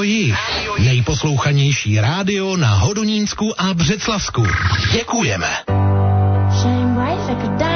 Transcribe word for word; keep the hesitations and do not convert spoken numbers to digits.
Rádio Jih. Nejposlouchanější rádio na Hodonínsku a Břeclavsku. Děkujeme. Shine bright like a diamond.